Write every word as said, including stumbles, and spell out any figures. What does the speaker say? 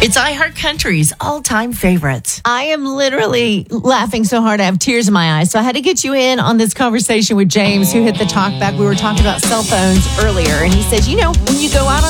It's iHeartCountry's all-time favorites. I am literally laughing so hard I have tears in my eyes. So I had to get you in on this conversation with James, who hit the talk back. We were talking about cell phones earlier, and he says, you know, when you go out on